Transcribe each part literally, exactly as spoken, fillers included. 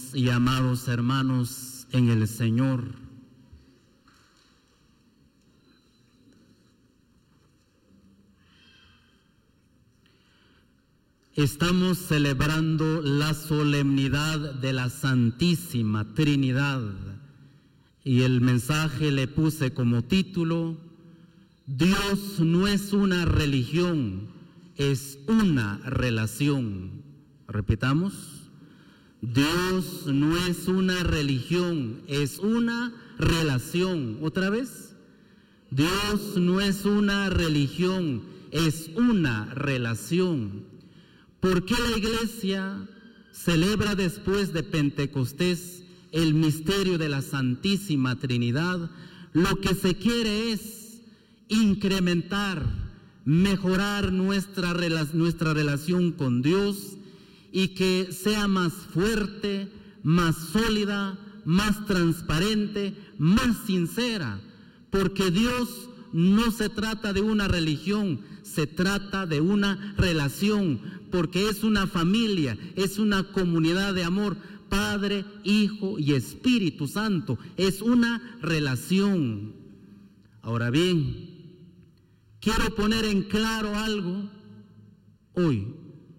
Queridos y amados hermanos en el Señor, estamos celebrando la solemnidad de la Santísima Trinidad y el mensaje le puse como título: Dios no es una religión, es una relación. Repitamos. Dios no es una religión, es una relación. ¿Otra vez? Dios no es una religión, es una relación. ¿Por qué la Iglesia celebra después de Pentecostés el misterio de la Santísima Trinidad? Lo que se quiere es incrementar, mejorar nuestra, nuestra relación con Dios, y que sea más fuerte, más sólida, más transparente, más sincera, porque Dios no se trata de una religión, se trata de una relación, porque es una familia, es una comunidad de amor, Padre, Hijo y Espíritu Santo, es una relación. Ahora bien, quiero poner en claro algo hoy.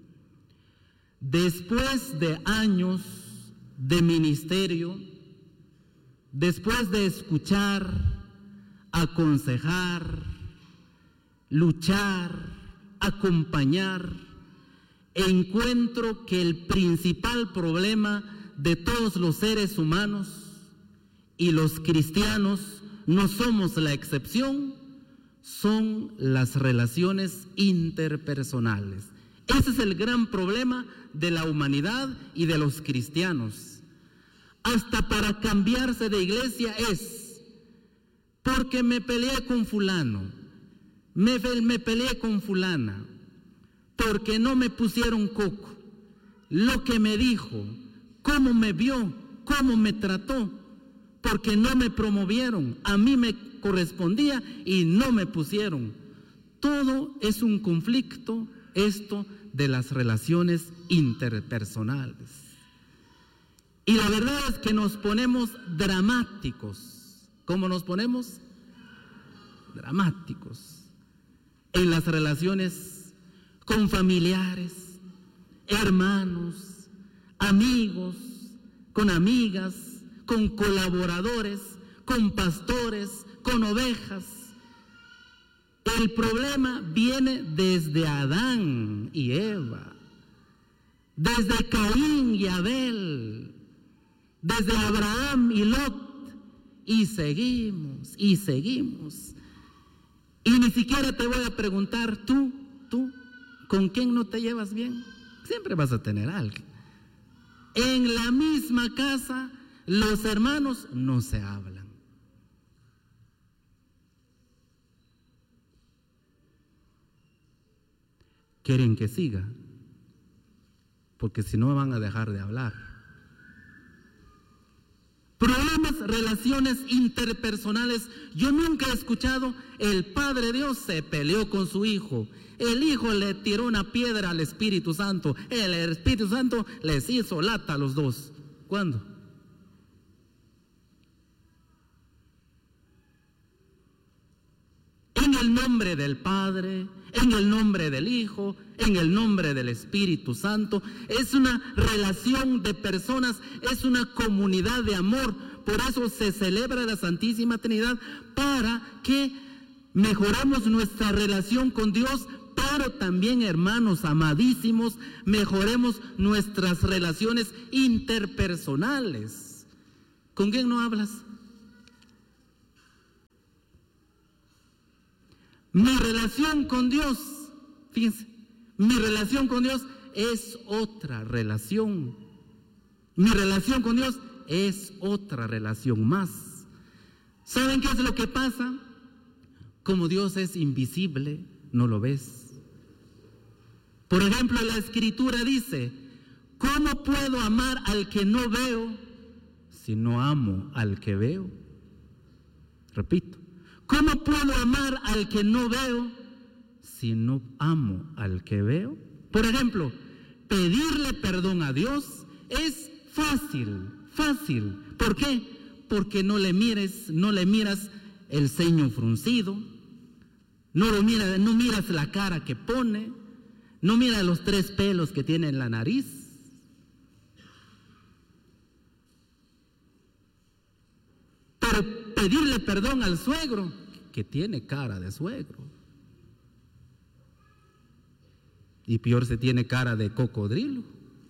Después de años de ministerio, después de escuchar, aconsejar, luchar, acompañar, encuentro que el principal problema de todos los seres humanos, y los cristianos no somos la excepción, son las relaciones interpersonales. Ese es el gran problema de la humanidad y de los cristianos. Hasta para cambiarse de iglesia es porque me peleé con fulano, me, me peleé con fulana, porque no me pusieron coco, lo que me dijo, cómo me vio, cómo me trató, porque no me promovieron, a mí me correspondía y no me pusieron. Todo es un conflicto, esto de las relaciones interpersonales. Y la verdad es que nos ponemos dramáticos. ¿Cómo nos ponemos? Dramáticos en las relaciones con familiares, hermanos, amigos, con amigas, con colaboradores, con pastores, con ovejas. El problema viene desde Adán y Eva, desde Caín y Abel, desde Abraham y Lot, y seguimos, y seguimos. Y ni siquiera te voy a preguntar, tú, tú, ¿con quién no te llevas bien? Siempre vas a tener a alguien. En la misma casa, los hermanos no se hablan. Quieren que siga, porque si no van a dejar de hablar. Problemas, relaciones interpersonales. Yo nunca he escuchado el Padre Dios se peleó con su Hijo, el Hijo le tiró una piedra al Espíritu Santo, el Espíritu Santo les hizo lata a los dos. ¿Cuándo? En el nombre del Padre, en el nombre del Hijo, en el nombre del Espíritu Santo. Es una relación de personas, es una comunidad de amor. Por eso se celebra la Santísima Trinidad, para que mejoremos nuestra relación con Dios, pero también, hermanos amadísimos, mejoremos nuestras relaciones interpersonales. ¿Con quién no hablas? Mi relación con Dios, fíjense, mi relación con Dios es otra relación. Mi relación con Dios es otra relación más. ¿Saben qué es lo que pasa? Como Dios es invisible, no lo ves. Por ejemplo, la Escritura dice: ¿cómo puedo amar al que no veo si no amo al que veo? Repito. ¿Cómo puedo amar al que no veo si no amo al que veo? Por ejemplo, pedirle perdón a Dios es fácil, fácil. ¿Por qué? Porque no le mires, no le miras el ceño fruncido, no lo mira, no miras la cara que pone, no miras los tres pelos que tiene en la nariz. Pero pedirle perdón al suegro, que tiene cara de suegro, y peor se tiene cara de cocodrilo.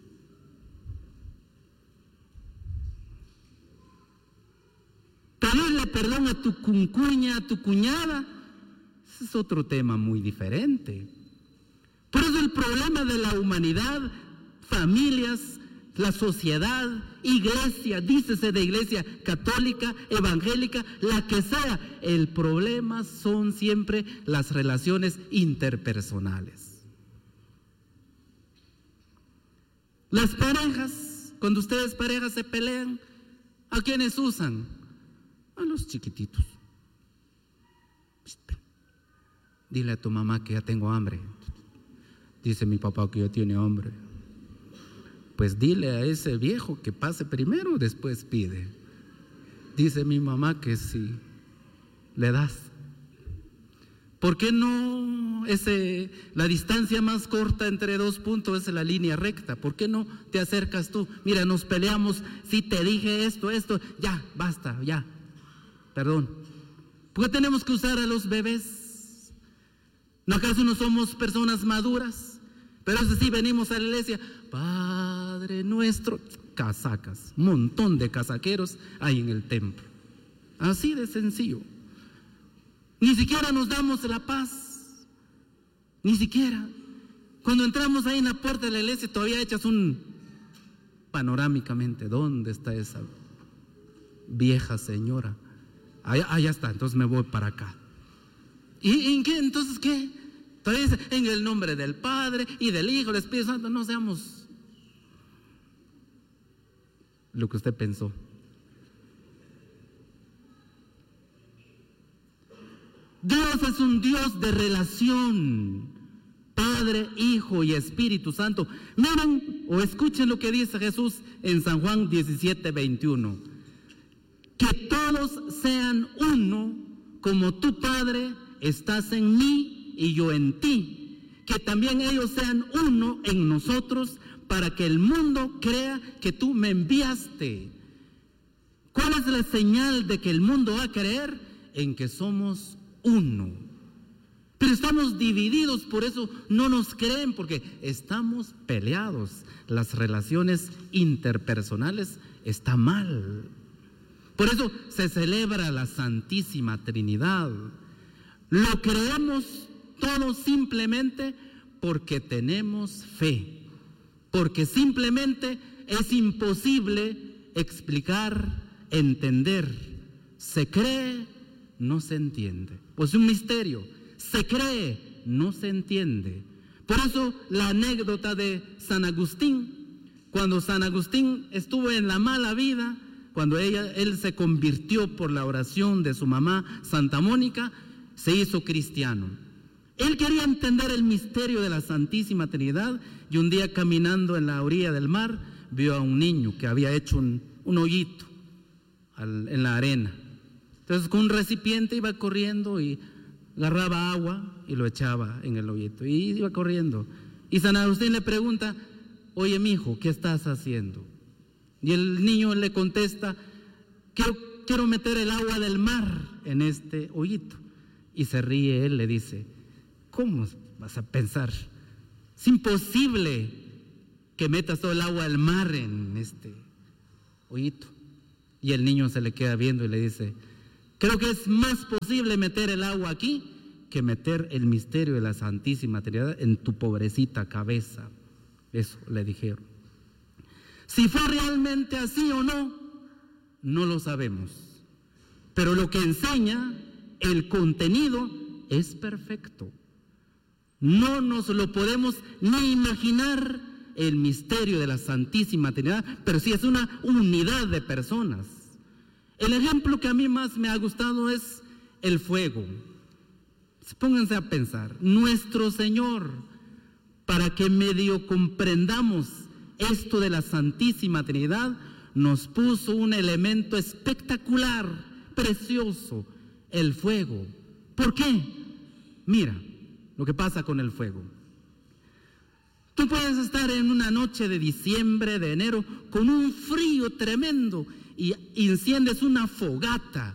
Pedirle perdón a tu cuncuña, a tu cuñada, ese es otro tema muy diferente. Por eso el problema de la humanidad, familias, la sociedad, iglesia, dícese de iglesia católica, evangélica, la que sea, el problema son siempre las relaciones interpersonales. Las parejas, cuando ustedes parejas se pelean, ¿a quiénes usan? A los chiquititos. Dile a tu mamá que ya tengo hambre. Dice mi papá que ya tiene hambre. Pues dile a ese viejo que pase primero, después pide. Dice mi mamá que si le das. ¿Por qué no ese, la distancia más corta entre dos puntos es la línea recta? ¿Por qué no te acercas tú? Mira, nos peleamos, si te dije esto, esto, ya, basta, ya, perdón. ¿Por qué tenemos que usar a los bebés? ¿No acaso no somos personas maduras? Pero eso sí, venimos a la iglesia, Padre nuestro, casacas, un montón de casaqueros hay en el templo. Así de sencillo. Ni siquiera nos damos la paz, ni siquiera. Cuando entramos ahí en la puerta de la iglesia todavía echas un panorámicamente, ¿dónde está esa vieja señora? Allá, allá está, entonces me voy para acá. ¿Y en qué? Entonces qué? Todavía dice, en el nombre del Padre y del Hijo, del Espíritu Santo. No seamos lo que usted pensó. Dios es un Dios de relación, Padre, Hijo y Espíritu Santo. Miren o escuchen lo que dice Jesús en San Juan diecisiete, veintiuno. Que todos sean uno, como tu Padre estás en mí y yo en ti. Que también ellos sean uno en nosotros, para que el mundo crea que tú me enviaste. ¿Cuál es la señal de que el mundo va a creer? En que somos uno. Pero estamos divididos, por eso no nos creen, porque estamos peleados. Las relaciones interpersonales están mal. Por eso se celebra la Santísima Trinidad. Lo creemos todos simplemente porque tenemos fe, porque simplemente es imposible explicar, entender. Se cree, no se entiende. Pues un misterio. Se cree, no se entiende. Por eso la anécdota de San Agustín, cuando San Agustín estuvo en la mala vida, cuando ella, él se convirtió por la oración de su mamá Santa Mónica, se hizo cristiano. Él quería entender el misterio de la Santísima Trinidad, y un día caminando en la orilla del mar vio a un niño que había hecho un, un hoyito al, en la arena. Entonces con un recipiente iba corriendo y agarraba agua y lo echaba en el hoyito y iba corriendo. Y San Agustín le pregunta, oye mijo, ¿qué estás haciendo? Y el niño le contesta, quiero, quiero meter el agua del mar en este hoyito. Y se ríe él, le dice, ¿cómo vas a pensar? Es imposible que metas todo el agua del mar en este hoyito. Y el niño se le queda viendo y le dice, creo que es más posible meter el agua aquí que meter el misterio de la Santísima Trinidad en tu pobrecita cabeza. Eso le dijeron. Si fue realmente así o no, no lo sabemos. Pero lo que enseña, el contenido, es perfecto. No nos lo podemos ni imaginar el misterio de la Santísima Trinidad, pero sí es una unidad de personas. El ejemplo que a mí más me ha gustado es el fuego. Pónganse a pensar, nuestro Señor, para que medio comprendamos esto de la Santísima Trinidad nos puso un elemento espectacular, precioso, el fuego. ¿Por qué? Mira lo que pasa con el fuego. Tú puedes estar en una noche de diciembre, de enero, con un frío tremendo y enciendes una fogata.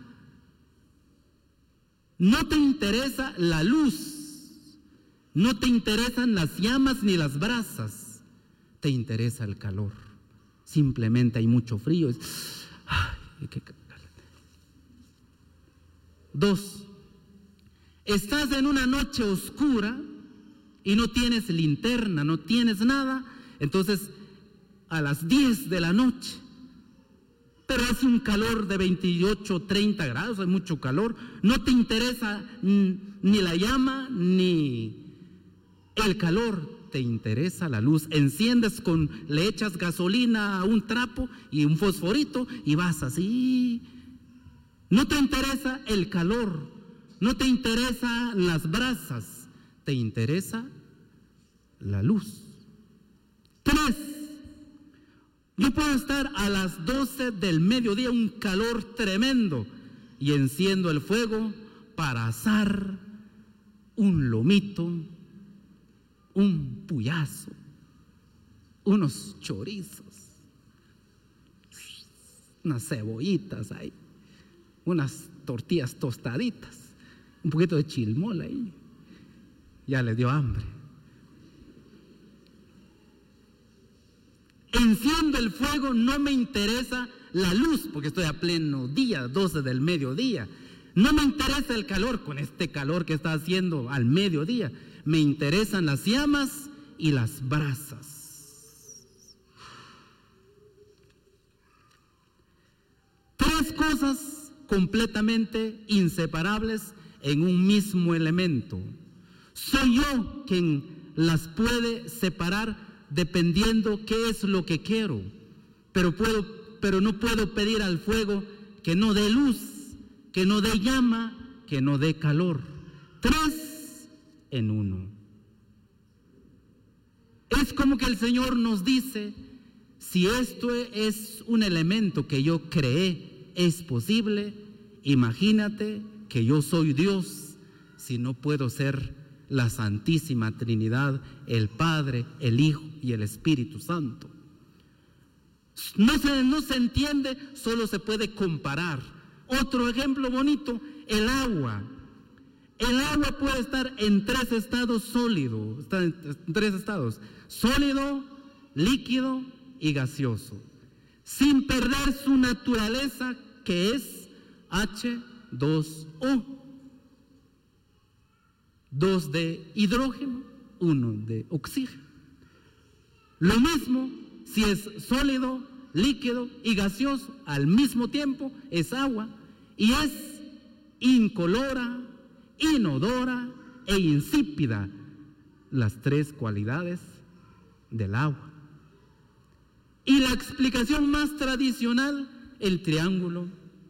No te interesa la luz, no te interesan las llamas ni las brasas, te interesa el calor. Simplemente hay mucho frío. Ay, qué calor. Dos, estás en una noche oscura y no tienes linterna, no tienes nada, entonces a las diez de la noche, pero hace un calor de veintiocho, treinta grados, hay mucho calor, no te interesa ni la llama ni el calor, te interesa la luz. Enciendes con, le echas gasolina a un trapo y un fosforito y vas así. No te interesa el calor, no te interesan las brasas, te interesa la luz. Tres, yo puedo estar a las doce del mediodía, un calor tremendo, y enciendo el fuego para asar un lomito, un puyazo, unos chorizos, unas cebollitas ahí, unas tortillas tostaditas, un poquito de chilmol ahí. Ya le dio hambre. Enciendo el fuego, no me interesa la luz, porque estoy a pleno día, doce del mediodía. No me interesa el calor, con este calor que está haciendo al mediodía. Me interesan las llamas y las brasas. Tres cosas completamente inseparables en un mismo elemento. Soy yo quien las puede separar dependiendo qué es lo que quiero, pero puedo, pero no puedo pedir al fuego que no dé luz, que no dé llama, que no dé calor. Tres en uno. Es como que el Señor nos dice: si esto es un elemento que yo creé, es posible, imagínate que yo soy Dios, si no puedo ser la Santísima Trinidad, el Padre, el Hijo y el Espíritu Santo. No se, no se entiende, solo se puede comparar. Otro ejemplo bonito, el agua. El agua puede estar en tres estados sólidos, está en tres estados: sólido, líquido y gaseoso, sin perder su naturaleza, que es H dos O. Dos de hidrógeno, uno de oxígeno. Lo mismo si es sólido, líquido y gaseoso al mismo tiempo, es agua, y es incolora, inodora e insípida, las tres cualidades del agua. Y la explicación más tradicional, el triángulo.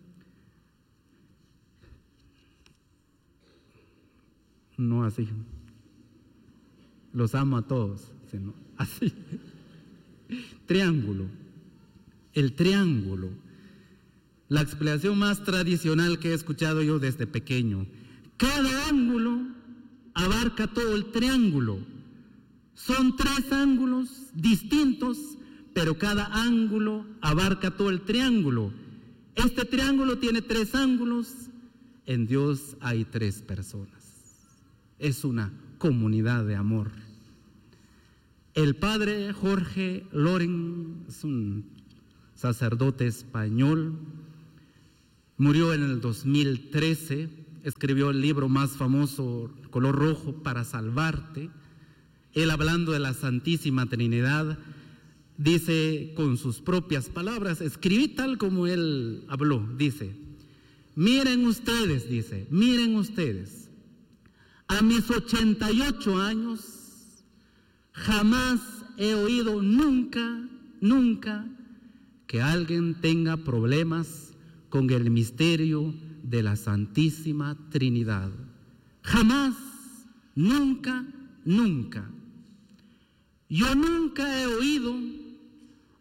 No así. Los amo a todos, sino así. Triángulo. El triángulo. La explicación más tradicional que he escuchado yo desde pequeño. Cada ángulo abarca todo el triángulo. Son tres ángulos distintos, pero cada ángulo abarca todo el triángulo. Este triángulo tiene tres ángulos. En Dios hay tres personas. Es una comunidad de amor. El padre Jorge Loren es un sacerdote español, murió en el dos mil trece, escribió el libro más famoso, Color Rojo para Salvarte. Él, hablando de la Santísima Trinidad, dice con sus propias palabras, escribí tal como él habló, dice: miren ustedes, dice, miren ustedes, a mis ochenta y ocho años, jamás he oído nunca, nunca que alguien tenga problemas con el misterio de la Santísima Trinidad. Jamás, nunca, nunca. Yo nunca he oído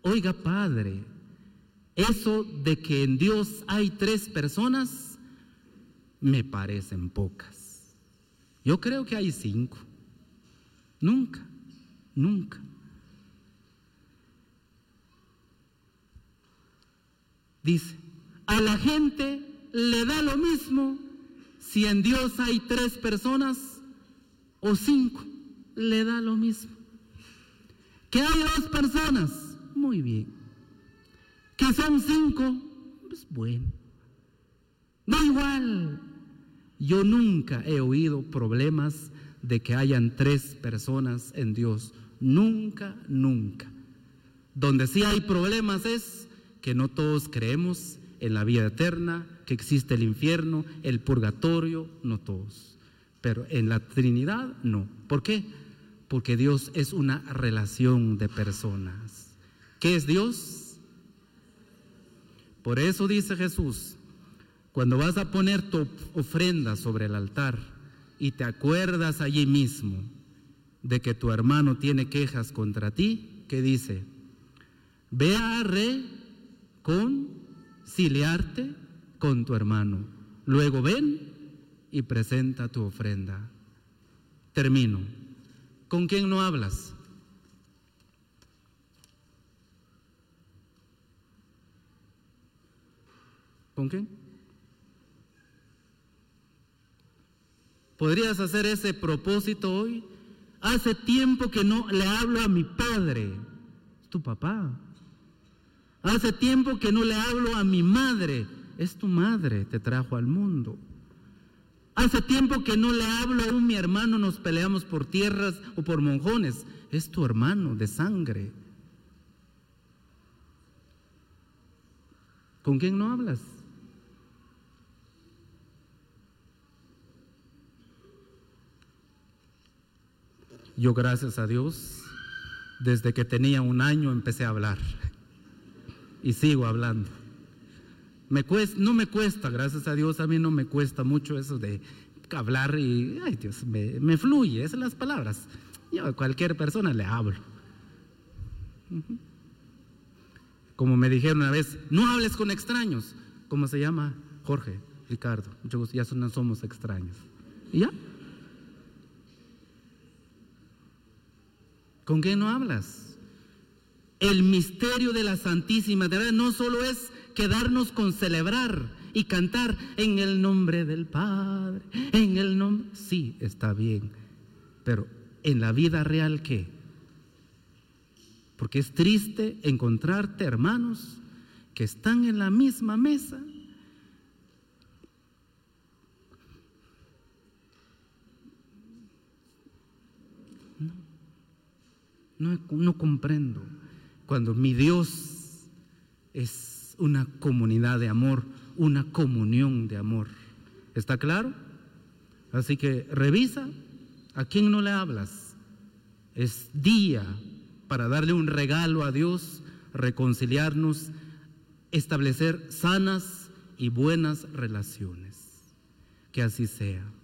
Oiga, Padre, eso de que en Dios hay tres personas, me parecen pocas. Yo creo que hay cinco. Nunca, nunca. Dice, a la gente le da lo mismo si en Dios hay tres personas o cinco, le da lo mismo. Que hay dos personas, muy bien. Que son cinco, pues bueno. Da igual. Yo nunca he oído problemas de que hayan tres personas en Dios. Nunca, nunca. Donde sí hay problemas es que no todos creemos en la vida eterna, que existe el infierno, el purgatorio, no todos. Pero en la Trinidad, no. ¿Por qué? Porque Dios es una relación de personas. ¿Qué es Dios? Por eso dice Jesús, cuando vas a poner tu ofrenda sobre el altar y te acuerdas allí mismo de que tu hermano tiene quejas contra ti, ¿qué dice? Ve a reconciliarte con tu hermano. Luego ven y presenta tu ofrenda. Termino. ¿Con quién no hablas? ¿Con quién? ¿Podrías hacer ese propósito hoy? Hace tiempo que no le hablo a mi padre, es tu papá. Hace tiempo que no le hablo a mi madre, es tu madre, te trajo al mundo. Hace tiempo que no le hablo a un mi hermano, nos peleamos por tierras o por monjones, es tu hermano de sangre. ¿Con quién no hablas? Yo, gracias a Dios, desde que tenía un año empecé a hablar y sigo hablando. Me cuesta, no me cuesta, gracias a Dios, a mí no me cuesta mucho eso de hablar y, ay Dios, me, me fluye, esas son las palabras. Yo a cualquier persona le hablo. Como me dijeron una vez, no hables con extraños. ¿Cómo se llama? Jorge, Ricardo, mucho gusto, ya no somos extraños. ¿Y ya? ¿Con quién no hablas? El misterio de la Santísima Trinidad no solo es quedarnos con celebrar y cantar en el nombre del Padre, en el nombre, sí, está bien, pero en la vida real, ¿qué? Porque es triste encontrarte hermanos que están en la misma mesa No, no comprendo cuando mi Dios es una comunidad de amor, una comunión de amor. ¿Está claro? Así que revisa a quién no le hablas. Es día para darle un regalo a Dios, reconciliarnos, establecer sanas y buenas relaciones. Que así sea.